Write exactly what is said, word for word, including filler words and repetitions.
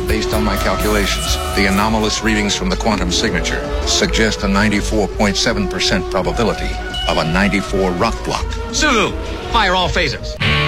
Based on my calculations, the anomalous readings from the quantum signature suggest a ninety-four point seven percent probability of a ninety-four rock block. Zulu, fire all phasers.